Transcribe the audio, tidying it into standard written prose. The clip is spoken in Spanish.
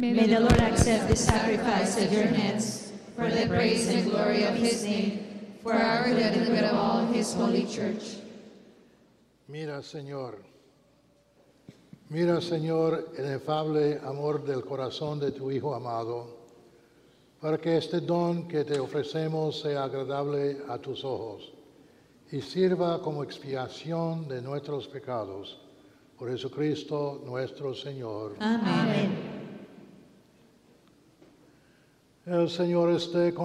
May the Lord accept the sacrifice at your hands for the praise and glory of his name, for our good and the good of all his holy church. Mira, Señor, el inefable amor del corazón de tu Hijo amado, para que este don que te ofrecemos sea agradable a tus ojos y sirva como expiación de nuestros pecados. Por Jesucristo nuestro Señor. Amén. El Señor esté con